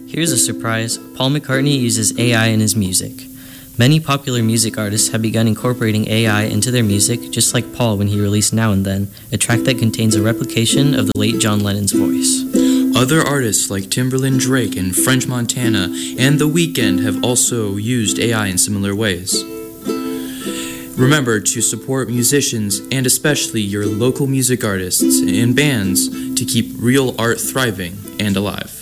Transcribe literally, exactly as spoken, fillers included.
Here's a surprise. Paul McCartney uses A I in his music. Many popular music artists have begun incorporating A I into their music, just like Paul when he released Now and Then, a track that contains a replication of the late John Lennon's voice. Other artists like Timberland, Drake, and French Montana and The Weeknd have also used A I in similar ways. Remember to support musicians and especially your local music artists and bands to keep real art thriving and alive.